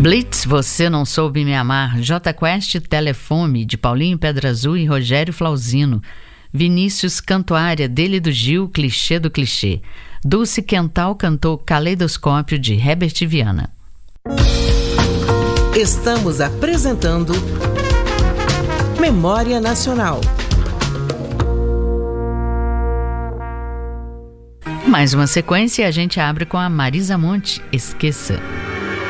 Blitz, Você Não Soube Me Amar, J Quest, Telefome, de Paulinho Pedra Azul e Rogério Flauzino. Vinícius Cantuária, dele do Gil, Clichê do Clichê. Dulce Quental cantou Caleidoscópio, de Herbert Viana. Estamos apresentando Memória Nacional. Mais uma sequência e a gente abre com a Marisa Monte, Esqueça.